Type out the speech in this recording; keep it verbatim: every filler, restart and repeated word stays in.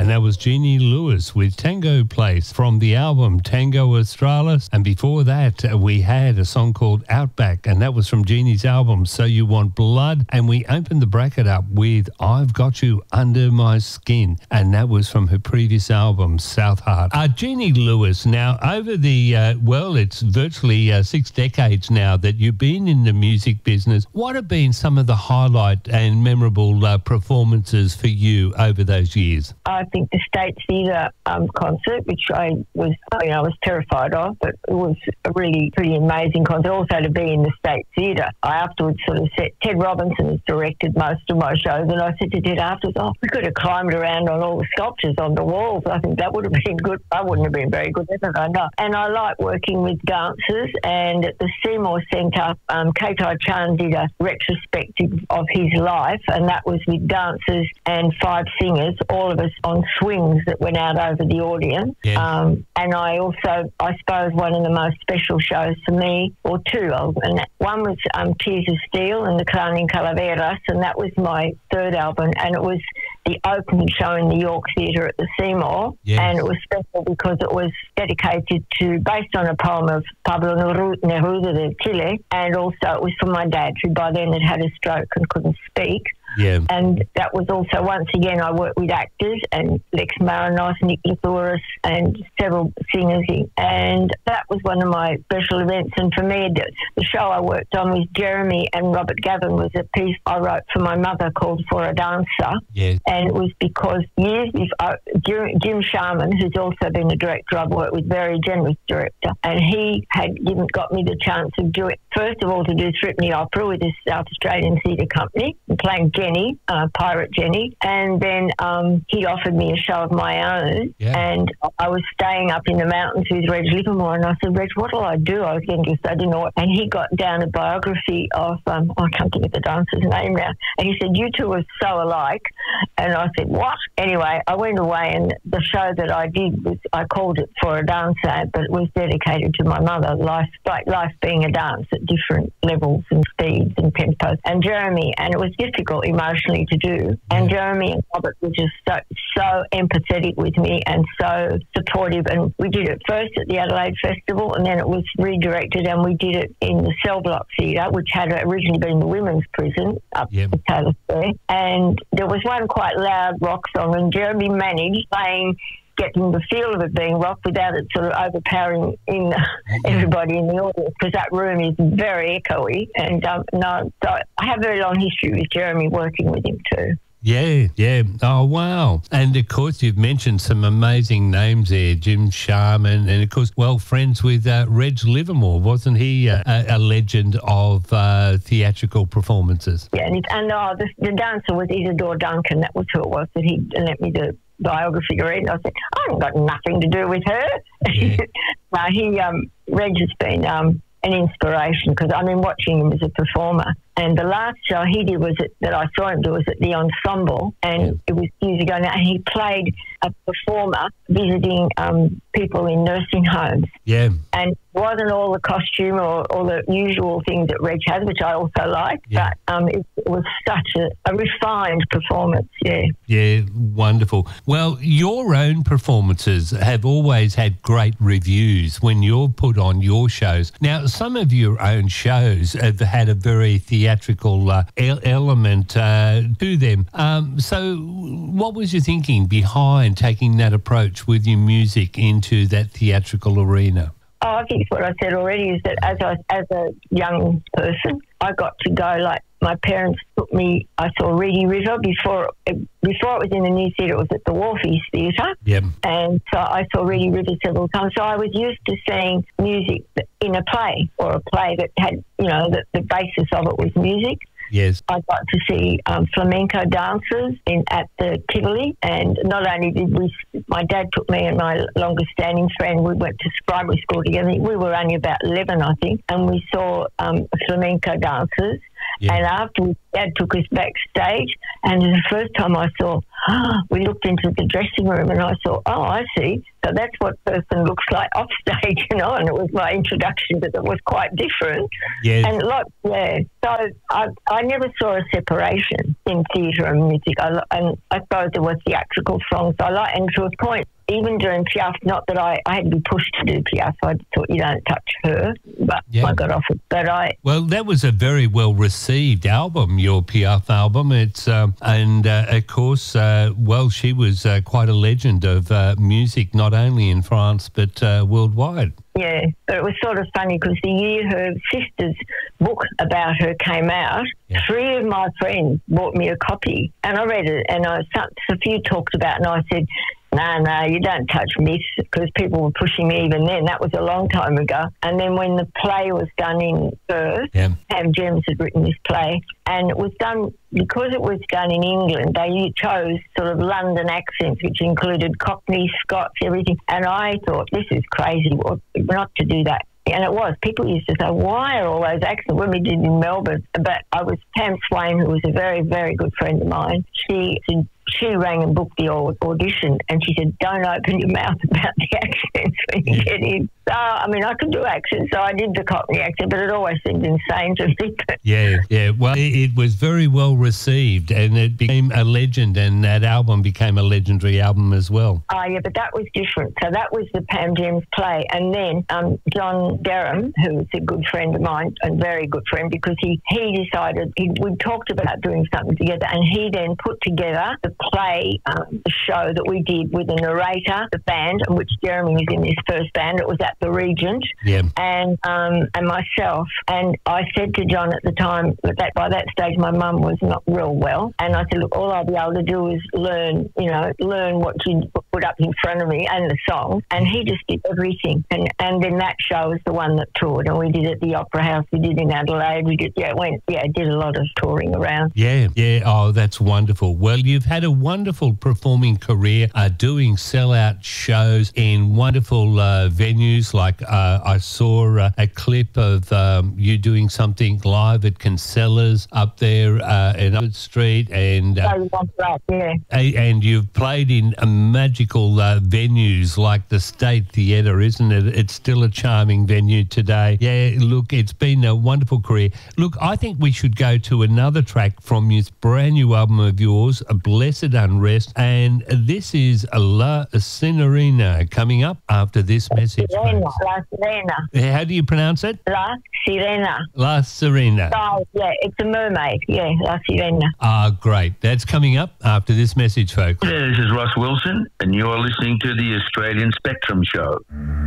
and that was Jeannie Lewis with Tango Place from the album Tango Australis. And before that, uh, we had a song called Outback, and that was from Jeannie's album So You Want Blood. And we opened the bracket up with I've Got You Under My Skin, and that was from her previous album, South Heart. Uh, Jeannie Lewis, now over the, uh, well, it's virtually uh, six decades now that you've been in the music business. What have been some of the highlight and memorable uh, performances for you over those years? I think the State Theatre um, concert, which I was, you know, I was terrified of, but it was a really pretty amazing concert. Also to be in the State Theatre. I afterwards sort of said, Ted Robinson has directed most of my shows, and I said to Ted afterwards, oh, we could have climbed around on all the sculptures on the walls. I think that would have been good. I wouldn't have been very good at it, I know. And I like working with dancers, and at the Seymour Centre, um, Ketai Chan did a retrospective of his life, and that was with dancers and five singers, all of us on swings that went out over the audience. Yeah. Um, and I also, I suppose, one of the most special shows for me, or two, and that, one was um, Tears of Steel and the Clown in Calaveras, and that was my third album, and it was the opening show in the York Theatre at the Seymour. Yes. And it was special because it was dedicated to, based on a poem of Pablo Neruda de Chile, and also it was for my dad, who by then had had a stroke and couldn't speak. Yeah. And that was also, once again, I worked with actors, and Lex Marinos, Nick Latouris, and several singers. And that was one of my special events. And for me, the show I worked on was Jeremy and Robert Gavin, was a piece I wrote for my mother called For a Dancer. Yeah. And it was because years before, Jim Sharman, who's also been a director I've worked with, very generous director, and he had given, got me the chance of doing, first of all, to do Threepenny Opera with this South Australian theatre company, and playing Jenny, uh, Pirate Jenny, and then um, he offered me a show of my own, yeah. and I was staying up in the mountains with Reg Livermore, and I said, Reg, what will I do? I was getting just, I didn't know what, and he got down a biography of, um, oh, I can't think of the dancer's name now, and he said, you two are so alike, and I said, what? Anyway, I went away, and the show that I did was, I called it For a Dancer, but it was dedicated to my mother, life, like life being a dance at different levels and speeds and tempos, and Jeremy, and it was difficult emotionally to do. And Jeremy and Robert were just so, so empathetic with me and so supportive. And we did it first at the Adelaide Festival, and then it was redirected, and we did it in the Cell Block Theatre, which had originally been the women's prison up yep. at Taylor Square. And there was one quite loud rock song, and Jeremy managed playing, getting the feel of it being rock without it sort of overpowering in everybody in the audience, because that room is very echoey. And um, no, so I have a very long history with Jeremy, working with him too. Yeah, yeah. Oh, wow. And, of course, you've mentioned some amazing names there, Jim Sharman, and, of course, well, friends with uh, Reg Livermore. Wasn't he uh, a, a legend of uh, theatrical performances? Yeah, and, it, and uh, the, the dancer was Isadore Duncan. That was who it was that he let me do biography to read, and I said, I haven't got nothing to do with her. Yeah. No, he, um, Reg has been um, an inspiration, because I mean, watching him as a performer. And the last show he did was at, that I saw him do was at the Ensemble, and yeah. it was years ago now, and he played a performer visiting um, people in nursing homes. Yeah. And it wasn't all the costume or all the usual things that Reg has, which I also like, yeah. but um, it, it was such a, a refined performance, yeah. Yeah, wonderful. Well, your own performances have always had great reviews when you're put on your shows. Now, some of your own shows have had a very theatrical uh, element uh, to them. Um, so what was your thinking behind taking that approach with your music into that theatrical arena? Oh, I think what I said already is that as a, as a young person, I got to go, like, my parents took me, I saw Reedy River before it, before it was in the new theatre, it was at the Wharfies Theatre. Yep. And so I saw Reedy River several times. So I was used to seeing music in a play, or a play that had, you know, the, the basis of it was music. Yes. I got to see um, flamenco dancers in at the Tivoli, and not only did we, my dad took me and my longest standing friend, we went to primary school together. We were only about eleven, I think, and we saw um, flamenco dancers. Yeah. And afterwards, Dad took us backstage, and it was the first time I saw oh, we looked into the dressing room and I thought, oh, I see. So that's what person looks like off stage, you know, and it was my introduction, but it was quite different. Yeah. And look, yeah. So I, I never saw a separation in theatre and music. I, and I suppose there were theatrical songs I like, and to a point, even during Piaf, not that I, I had to be pushed to do Piaf, I thought you don't touch her, but yeah. I got off it. But I well, that was a very well received album, your Piaf album. It's um, and uh, of course, uh, well, she was uh, quite a legend of uh, music, not only in France but uh, worldwide. Yeah, but it was sort of funny because the year her sister's book about her came out, yeah. three of my friends bought me a copy, and I read it, and I, a few talked about it, and I said, no, no, you don't touch Miss, because people were pushing me even then. That was a long time ago. And then when the play was done in Perth, yeah. Pam James had written this play, and it was done, because it was done in England, they chose sort of London accents, which included Cockney, Scots, everything. And I thought, this is crazy, not to do that. And it was. People used to say, why are all those accents? When we did in Melbourne. But I was, Pam Swain, who was a very, very good friend of mine, she said, she rang and booked the audition, and she said, don't open your mouth about the accents when you yeah. get in. So, I mean, I could do accents, so I did the Cockney accent, but it always seemed insane to me. yeah, yeah. Well, it, it was very well received, and it became a legend, and that album became a legendary album as well. Oh, yeah, but that was different. So that was the Pam James play. And then um, John Derham, who was a good friend of mine, a very good friend, because he, he decided, he, we talked about doing something together, and he then put together the play, um, the show that we did with the narrator, the band, in which Jeremy was in his first band. It was at the Regent, yeah. and um, and myself. And I said to John at the time that by that stage my mum was not real well, and I said, look, all I'll be able to do is learn, you know, learn what you put up in front of me and the song. And he just did everything. And and then that show was the one that toured, and we did it at the Opera House, we did in Adelaide, we did yeah, went yeah, did a lot of touring around. Yeah, yeah. Oh, that's wonderful. Well, you've had a wonderful performing career, uh, doing sellout shows in wonderful uh, venues. Like uh, I saw uh, a clip of um, you doing something live at Kinsella's up there uh, in Oxford Street, and uh, oh, right, yeah. and you've played in uh, magical uh, venues like the State Theatre, isn't it? It's still a charming venue today. Yeah, look, it's been a wonderful career. Look, I think we should go to another track from this brand new album of yours, A Blessed Unrest, and this is La Sirena coming up after this La message. Sirena, La Sirena. How do you pronounce it? La Sirena. La Sirena. Oh, yeah, it's a mermaid. Yeah, La Sirena. Ah, great. That's coming up after this message, folks. Yeah, this is Ross Wilson, and you're listening to the Australian Spectrum Show.